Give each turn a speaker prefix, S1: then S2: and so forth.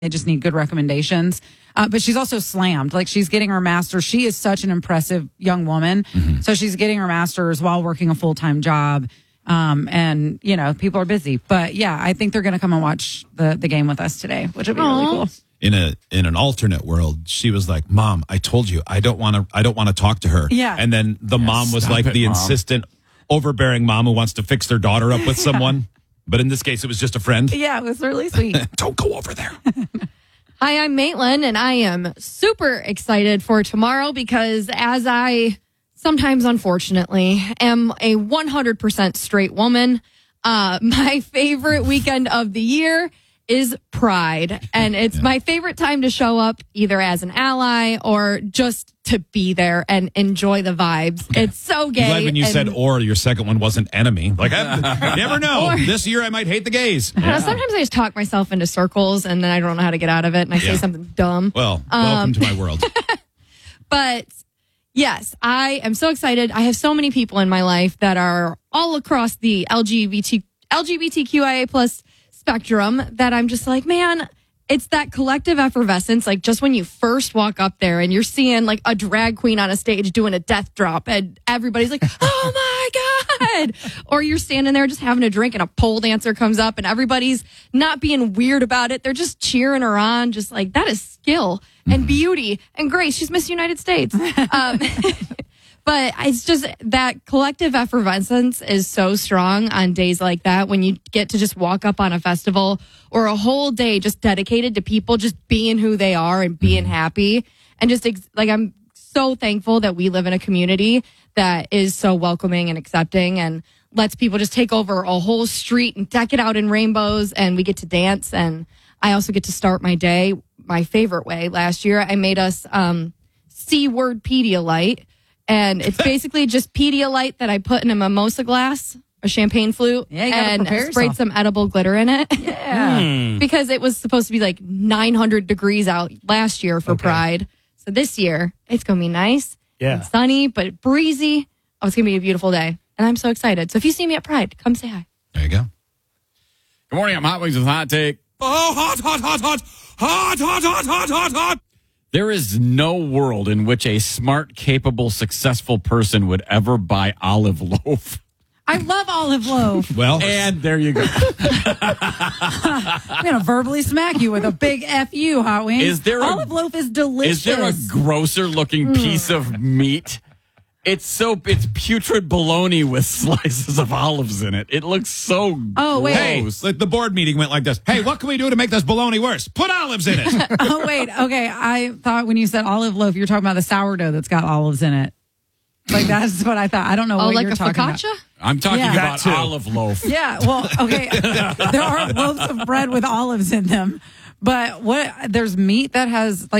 S1: They just need good recommendations. But she's also slammed. Like, she's getting her master's. She is such an impressive young woman. Mm-hmm. So she's getting her master's while working a full-time job. And, you know, people are busy. But, yeah, I think they're going to come and watch the game with us today, which would be really cool.
S2: In an alternate world, she was like, "Mom, I told you I don't want to talk to her."
S1: Yeah.
S2: And then the mom was like the insistent, overbearing mom who wants to fix their daughter up with someone. But in this case, it was just a friend.
S1: Yeah, it was really sweet.
S2: Don't go over there.
S3: Hi, I'm Maitland, and I am super excited for tomorrow because as I sometimes, unfortunately, am a 100% straight woman, my favorite weekend of the year is Pride. And it's my favorite time to show up either as an ally or just to be there and enjoy the vibes. Okay. It's so gay.
S2: I'm glad when you said or, your second one wasn't enemy. Like, I never know. This year I might hate the gays.
S3: Yeah. Sometimes I just talk myself into circles and then I don't know how to get out of it and I say something dumb.
S2: Well, welcome to my world.
S3: But yes, I am so excited. I have so many people in my life that are all across the LGBTQIA plus spectrum that I'm just like, man, it's that collective effervescence. Like, just when you first walk up there and you're seeing like a drag queen on a stage doing a death drop and everybody's like, oh my God. Or you're standing there just having a drink and a pole dancer comes up and everybody's not being weird about it. They're just cheering her on. Just like, that is skill and beauty and grace. She's Miss United States. But it's just that collective effervescence is so strong on days like that when you get to just walk up on a festival or a whole day just dedicated to people just being who they are and being happy. And just like, I'm so thankful that we live in a community that is so welcoming and accepting and lets people just take over a whole street and deck it out in rainbows and we get to dance. And I also get to start my day my favorite way. Last year, I made us C-word Pedialyte. And it's basically just Pedialyte that I put in a mimosa glass, a champagne flute, and sprayed some edible glitter in it.
S1: Yeah.
S3: Because it was supposed to be like 900 degrees out last year for Pride. So this year, it's going to be nice and sunny, but breezy. Oh, it's going to be a beautiful day. And I'm so excited. So if you see me at Pride, come say hi.
S2: There you go.
S4: Good morning. I'm Hot Wings with Hot Take.
S2: Oh, hot, hot, hot, hot, hot, hot, hot, hot, hot, hot.
S4: There is no world in which a smart, capable, successful person would ever buy olive loaf.
S1: I love olive loaf.
S4: Well, and there you go.
S1: I'm going to verbally smack you with a big F you, Hot Wings. Olive loaf is delicious.
S4: Is there a grosser looking piece of meat? It's putrid bologna with slices of olives in it. It looks so gross.
S2: Hey, the board meeting went like this. Hey, what can we do to make this bologna worse? Put olives in it.
S1: Oh, wait. Okay. I thought when you said olive loaf, you were talking about the sourdough that's got olives in it. Like, that's what I thought. I don't know what you're talking about.
S4: I'm talking about olive loaf.
S1: Yeah. Well, okay. There are loaves of bread with olives in them. But there's meat that has, like,